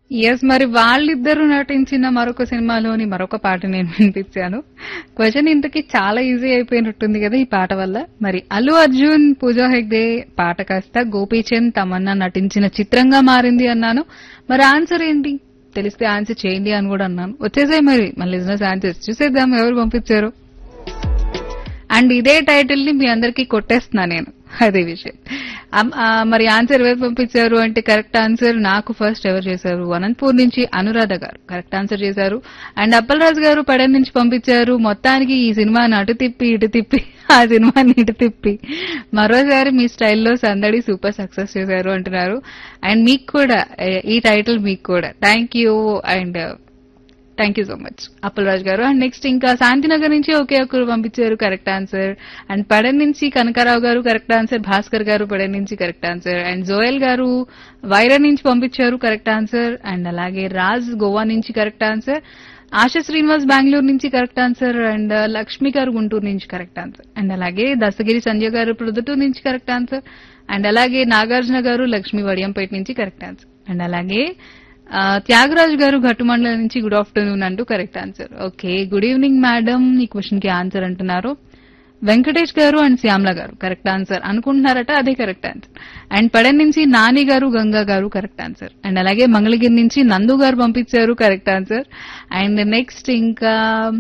Yes, మరి వాళ్ళిద్దరూ నటించిన మరొక సినిమాలోని మరొక పాట నేను వినిపించాను. క్వశ్చన్ ఇంతకీ చాలా ఈజీ అయిపోయినట్టుంది కదా ఈ పాట వల్ల. మరి అల్లు అర్జున్, పూజా హెగ్డే పాట కాస్త గోపీచంద్, తమన్నా నటించిన చిత్రంగా మారింది అన్నాను. మరి ఆన్సర్ ఏంటి తెలిస్తే ఆన్సర్ చేయండి అని కూడా అన్నాను. వచ్చేసాయి మరి మన లిజనర్స్ ఆన్సర్స్. చూసేద్దాం ఎవరు పంపించారు. అండ్ ఇదే టైటిల్ ని మీ అందరికీ కొట్టేస్తున్నా నేను, అదే విషయం. మరి ఆన్సర్ ఎవరు పంపించారు అంటే కరెక్ట్ ఆన్సర్ నాకు ఫస్ట్ ఎవరు చేశారు, అనంతపూర్ నుంచి అనురాధ గారు కరెక్ట్ ఆన్సర్ చేశారు. అండ్ అప్పలరాజు గారు పడన్ నుంచి పంపించారు. మొత్తానికి ఈ సినిమాని అటు తిప్పి ఇటు తిప్పి ఆ సినిమాని ఇటు తిప్పి మరోసారి మీ స్టైల్లో సందడి సూపర్ సక్సెస్ చేశారు అంటున్నారు. అండ్ మీకు కూడా ఈ టైటిల్ మీకు కూడా thank you and thank you so much Appalaraju గారు. అండ్ నెక్స్ట్ ఇంకా శాంతినగర్ నుంచి ఒకే ఒక్కరు పంపించారు కరెక్ట్ ఆన్సర్. అండ్ పడన్ నుంచి కనకారావు గారు కరెక్ట్ ఆన్సర్. భాస్కర్ గారు పడన్ నుంచి కరెక్ట్ ఆన్సర్. అండ్ జోయల్ గారు వైరా నుంచి పంపించారు కరెక్ట్ ఆన్సర్. అండ్ అలాగే రాజ్ గోవా నుంచి కరెక్ట్ ఆన్సర్. ఆశా శ్రీనివాస్ బెంగళూరు నుంచి కరెక్ట్ ఆన్సర్. అండ్ లక్ష్మి గారు గుంటూరు నుంచి కరెక్ట్ ఆన్సర్. అండ్ అలాగే దస్తగిరి సంజయ్ గారు ప్రొద్దుటూరు నుంచి కరెక్ట్ ఆన్సర్. అండ్ అలాగే నాగార్జున గారు లక్ష్మి వడియంపేట నుంచి కరెక్ట్ ఆన్సర్. అండ్ అలాగే త్యాగరాజు గారు ఘట్టుమండల నుంచి గుడ్ ఆఫ్టర్నూన్ అంటూ correct answer. Okay, good evening madam ఈ క్వశ్చన్ కి ఆన్సర్ అంటున్నారు. వెంకటేష్ గారు అండ్ శ్యామల గారు కరెక్ట్ ఆన్సర్ అనుకుంటున్నారట, అదే కరెక్ట్ ఆన్సర్. అండ్ పడన్ నుంచి నాని గారు గంగా గారు కరెక్ట్ ఆన్సర్. అండ్ అలాగే మంగళగిరి నుంచి నందు గారు పంపించారు కరెక్ట్ ఆన్సర్. అండ్ నెక్స్ట్ ఇంకా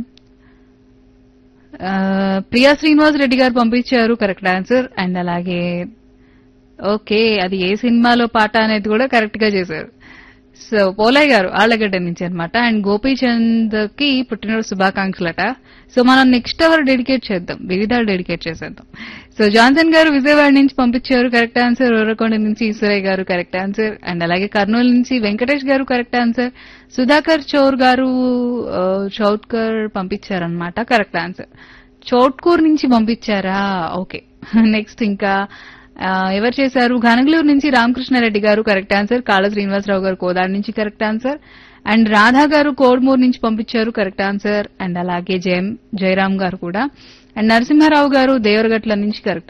ప్రియా శ్రీనివాస్ రెడ్డి గారు పంపించారు కరెక్ట్ ఆన్సర్. అండ్ అలాగే ఓకే, అది ఏ సినిమాలో పాట అనేది కూడా కరెక్ట్ గా చేశారు. సో పోలయ్య గారు ఆళ్లగడ్డ నుంచి అనమాట. అండ్ గోపీచంద్ కి పుట్టినరోజు శుభాకాంక్షలట. సో మనం నెక్స్ట్ అవర్ డెడికేట్ చేద్దాం, వివిధాలు డెడికేట్ చేసేద్దాం. సో జాన్సన్ గారు విజయవాడ నుంచి పంపించారు కరెక్ట్ ఆన్సర్. ఉరకొండ నుంచి ఈశ్వరయ్య గారు కరెక్ట్ ఆన్సర్. అండ్ అలాగే కర్నూలు నుంచి వెంకటేష్ గారు కరెక్ట్ ఆన్సర్. సుధాకర్ చౌర్ గారు చౌట్కర్ పంపించారనమాట కరెక్ట్ ఆన్సర్. చౌట్కూర్ నుంచి పంపించారా, ఓకే. నెక్స్ట్ ఇంకా ఎవరు చేశారు, ఘనగలూరు నుంచి రామకృష్ణారెడ్డి గారు కరెక్ట్ ఆన్సర్. కాళ శ్రీనివాసరావు గారు కోదాడ నుంచి కరెక్ట్ ఆన్సర్. అండ్ రాధా గారు కోడ్మూర్ నుంచి పంపించారు కరెక్ట్ ఆన్సర్. అండ్ అలాగే జయరామ్ గారు కూడా. అండ్ నరసింహారావు గారు దేవరగట్ల నుంచి కరెక్ట్